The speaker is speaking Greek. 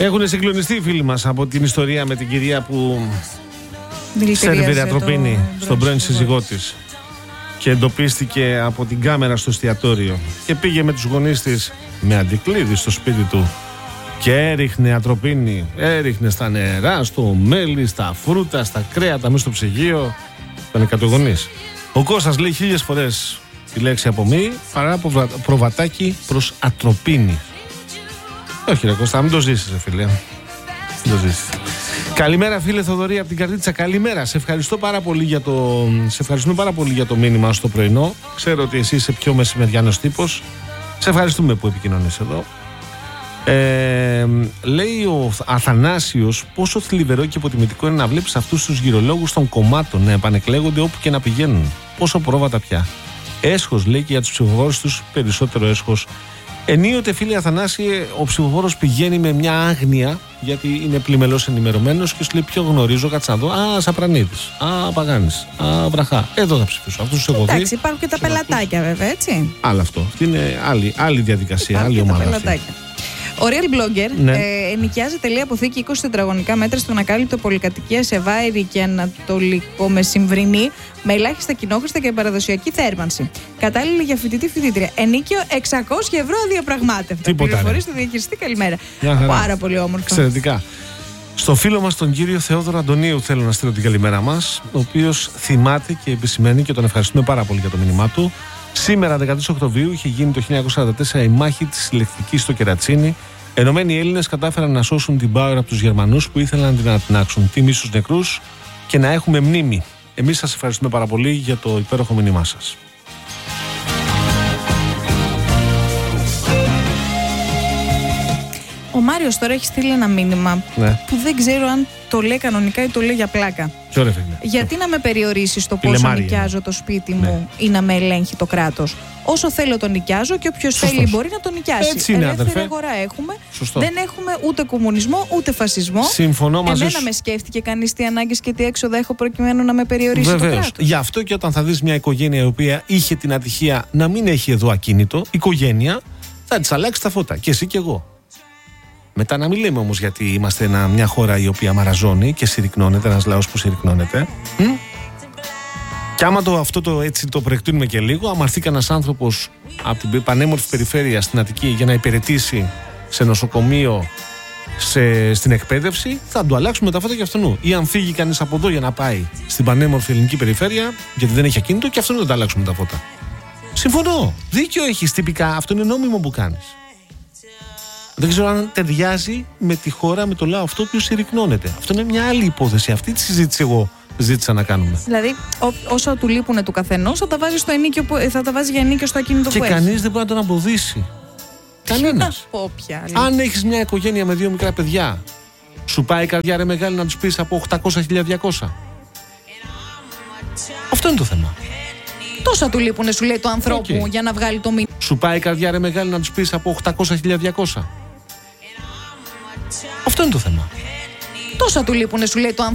Έχουν συγκλονιστεί οι φίλοι μας από την ιστορία με την κυρία που σέρβιρε ατροπίνη στον πρώην σύζυγό της και εντοπίστηκε από την κάμερα στο εστιατόριο και πήγε με τους γονείς της με αντικλείδι στο σπίτι του και έριχνε ατροπίνη, έριχνε στα νερά, στο μέλι, στα φρούτα, στα κρέατα, μέσα στο ψυγείο. Ήταν 100 γονείς. Ο Κώστας λέει 1000 φορές τη λέξη απομή παρά από προβατάκι προς ατροπίνη. Όχι ρε Κώστα, μην το ζήσεις ρε φίλε. Μην το ζήσεις. Καλημέρα φίλε Θοδωρή από την Καρδίτσα. Καλημέρα. Σε ευχαριστώ πάρα πολύ σε ευχαριστούμε πάρα πολύ για το μήνυμα στο πρωινό. Ξέρω ότι εσύ είσαι πιο μεσημεριανός τύπος. Σε ευχαριστούμε που επικοινωνείς εδώ. Λέει ο Αθανάσιος πόσο θλιβερό και υποτιμητικό είναι να βλέπεις αυτούς τους γυρολόγους των κομμάτων να επανεκλέγονται όπου και να πηγαίνουν. Πόσο πρόβατα πια. Έσχος λέει και για τους ψηφοφόρους τους περισσότερο έσχος. Ενίοτε φίλε Αθανάσιε, ο ψηφοφόρος πηγαίνει με μια άγνοια γιατί είναι πλημελώς ενημερωμένος και σου λέει ποιο γνωρίζω, κάτσε να δω. Α, Σαπρανίδης, α, Παγάνης, α, Βραχά. Εδώ θα ψηφίσω. Αυτούς τους έχω δει. Εντάξει, υπάρχουν και τα πελατάκια βέβαια, έτσι. Άλλο αυτό. Αυτή είναι άλλη διαδικασία, άλλη ομάδα. Ο Real Blogger ενοικιάζεται, λέει, αποθήκη 20 τετραγωνικά μέτρα στον ακάλυπτο πολυκατοικία σε Βάηρη και Ανατολικό Μεσημβρινή, με ελάχιστα κοινόχρηστα και παραδοσιακή θέρμανση. Κατάλληλη για φοιτητή-φοιτήτρια. Ενίκιο 600 ευρώ αδιαπραγμάτευτα. Πληροφορίες του διαχειριστή, καλημέρα. Πάρα πολύ όμορφο. Εξαιρετικά. Στο φίλο μας τον κύριο Θεόδωρο Αντωνίου θέλω να στείλω την καλημέρα μας, ο οποίος θυμάται και επισημαίνει και τον ευχαριστούμε πάρα πολύ για το μήνυμά του. Σήμερα, 13 Οκτωβρίου, είχε γίνει το 1944 η μάχη της Συλλεκτικής στο Κερατσίνι. Ενωμένοι οι Έλληνες κατάφεραν να σώσουν την Πάορα από τους Γερμανούς που ήθελαν να την ανατινάξουν. Τιμή στους νεκρούς και να έχουμε μνήμη. Εμείς σας ευχαριστούμε πάρα πολύ για το υπέροχο μήνυμά σας. Ο Μάριος τώρα έχει στείλει ένα μήνυμα που δεν ξέρω αν το λέει κανονικά ή το λέει για πλάκα. Ποιο ρε φίλε? Γιατί να με περιορίσει στο πόσο νοικιάζω το σπίτι μου ή να με ελέγχει το κράτος? Όσο θέλω το νοικιάζω και όποιος θέλει μπορεί να το νοικιάσει. Έτσι είναι, ελεύθερη αγορά έχουμε. Σωστό. Δεν έχουμε ούτε κομμουνισμό ούτε φασισμό. Συμφωνώ μαζί σου. Εμένα με σκέφτηκε κανείς τι ανάγκες και τι έξοδα έχω προκειμένου να με περιορίσει το κράτος. Γι' αυτό και όταν θα δεις μια οικογένεια η οποία είχε την ατυχία να μην έχει εδώ ακίνητο, οικογένεια, θα της αλλάξει τα φώτα. Και εσύ και εγώ. Μετά να μην λέμε όμως γιατί είμαστε μια χώρα η οποία μαραζώνει και συρρυκνώνεται, ένας λαός που συρρυκνώνεται. Και άμα έτσι το προεκτείνουμε και λίγο, άμα έρθει κανένας άνθρωπος από την πανέμορφη περιφέρεια στην Αττική για να υπηρετήσει σε νοσοκομείο, στην εκπαίδευση, θα του αλλάξουμε τα φώτα και αυτόν. Ή αν φύγει κανείς από εδώ για να πάει στην πανέμορφη ελληνική περιφέρεια, γιατί δεν έχει ακίνητο, και αυτόν δεν τα αλλάξουμε τα φώτα. Συμφωνώ. Δίκιο έχεις τυπικά. Αυτό είναι νόμιμο που κάνεις. Δεν ξέρω αν ταιριάζει με τη χώρα, με το λαό αυτό που συρρυκνώνεται. Αυτό είναι μια άλλη υπόθεση. Αυτή τη συζήτηση εγώ ζήτησα να κάνουμε. Δηλαδή, όσα του λείπουν του καθενός θα τα βάζει θα τα βάζει για ενίκιο στο ακίνητο που έχει. Και κανείς δεν μπορεί να τον εμποδίσει. Κανένας. Αν έχεις μια οικογένεια με 2 μικρά παιδιά, σου πάει η καρδιά ρε μεγάλη να τους πεις από 800-1200? Αυτό είναι το θέμα. Τόσα του λείπουν, σου λέει, του ανθρώπου για να βγάλει το μήνυμα. Σου πάει η καρδιά ρε μεγάλη να τους πεις από 800-1200? Αυτό είναι το θέμα. Τόσα του λείπουν, σου λέει, του ανθρώπου.